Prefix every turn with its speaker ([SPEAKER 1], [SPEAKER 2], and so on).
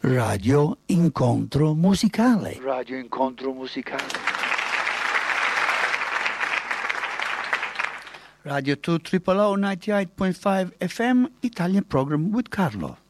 [SPEAKER 1] Radio Incontro Musicale.
[SPEAKER 2] Radio Incontro Musicale.
[SPEAKER 1] Radio 2 OOO 98.5 FM Italian Program with Carlo.